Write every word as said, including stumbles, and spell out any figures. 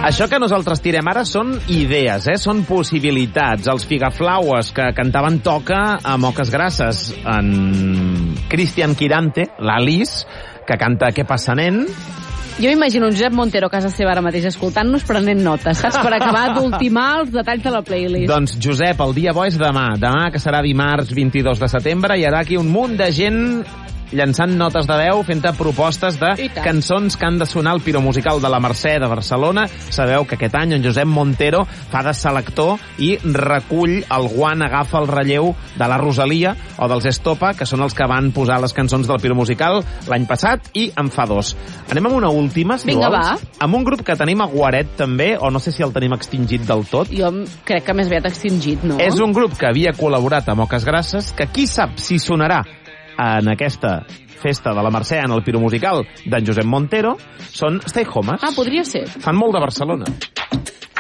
Això que nosaltres tirem ara són idees, eh? Són possibilitats. Els Figaflaues que cantaven Toca a Moques Grasses. En Cristian Quirante, l'Alice, que canta Què passa, nen? Jo m'imagino un Josep Montero a casa seva ara mateix escoltant-nos prenent notes, saps? Per acabar d'ultimar els detalls de la playlist. Doncs, Josep, el dia bo és demà. Demà, que serà dimarts vint-i-dos de setembre, hi haurà aquí un munt de gent llançant notes de veu, fent-te propostes de cançons que han de sonar al Piromusical de la Mercè de Barcelona. Sabeu que aquest any en Josep Montero fa de selector i recull el guant, agafa el relleu de la Rosalia o dels Estopa, que són els que van posar les cançons del Piromusical l'any passat, i en fa dos. Anem amb una última, si Vinga, vols. va. Amb un grup que tenim a Guaret, també, o no sé si el tenim extingit del tot. Jo crec que més aviat extingit, no? És un grup que havia col·laborat a Moques Grasses, que qui sap si sonarà en aquesta festa de la Mercè, en el Piromusical d'en Josep Montero. Són Stay Homes. Ah, podria ser. Fan molt de Barcelona.